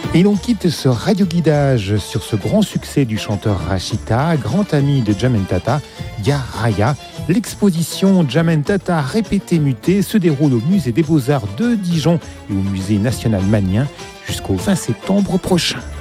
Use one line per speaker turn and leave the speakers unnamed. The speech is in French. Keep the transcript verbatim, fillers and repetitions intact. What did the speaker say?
Et l'on quitte ce radio-guidage sur ce grand succès du chanteur Rachita, grand ami de Jamel Tata, Ya Raya. L'exposition Jamel Tata répété muté se déroule au musée des Beaux-Arts de Dijon et au musée national Magnien jusqu'au vingt septembre prochain.